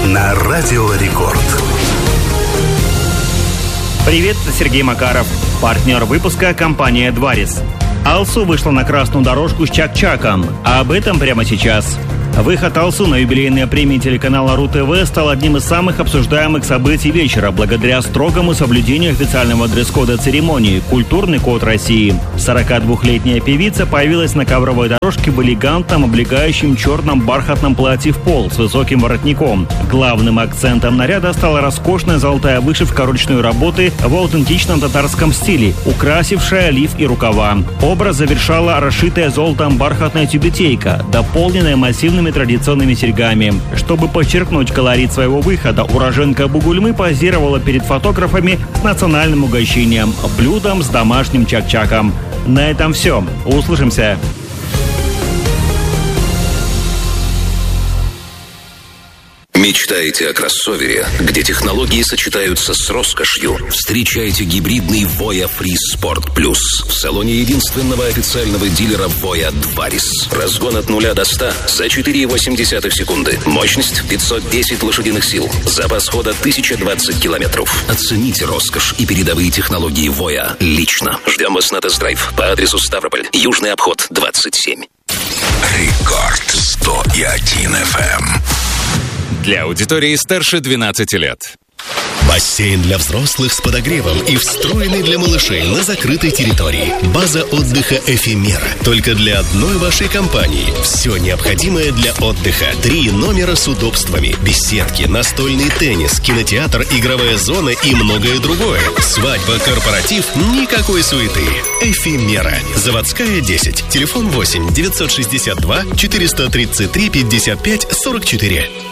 на Радио Рекорд. Привет, Сергей Макаров. Партнер выпуска — компания «Дварис». Алсу вышла на красную дорожку с Чак-Чаком, а об этом прямо сейчас. Выход Алсу на юбилейной премии телеканала РУ-ТВ стал одним из самых обсуждаемых событий вечера благодаря строгому соблюдению официального дресс-кода церемонии «Культурный код России». 42-летняя певица появилась на ковровой дорожке в элегантном, облегающем черном бархатном платье в пол с высоким воротником. Главным акцентом наряда стала роскошная золотая вышивка ручной работы в аутентичном татарском стиле, украсившая лиф и рукава. Образ завершала расшитая золотом бархатная тюбетейка, дополненная массивными традиционными серьгами. Чтобы подчеркнуть колорит своего выхода, уроженка Бугульмы позировала перед фотографами с национальным угощением – блюдом с домашним чак-чаком. На этом все. Услышимся. Мечтаете о кроссовере, где технологии сочетаются с роскошью? Встречайте гибридный Voya Free Sport Plus в салоне единственного официального дилера Voya Дварис. Разгон от 0 до 100 за 4,8 секунды. Мощность 510 лошадиных сил. Запас хода 1020 километров. Оцените роскошь и передовые технологии Voya лично. Ждем вас на тест-драйв по адресу Ставрополь, Южный обход, 27. Рекорд 101 FM. Для аудитории старше 12 лет. Бассейн для взрослых с подогревом и встроенный для малышей на закрытой территории. База отдыха «Эфемера». Только для одной вашей компании. Все необходимое для отдыха. 3 номера с удобствами. Беседки, настольный теннис, кинотеатр, игровая зона и многое другое. Свадьба, корпоратив, никакой суеты. «Эфемера». Заводская, 10. Телефон 8 962 433 55 44.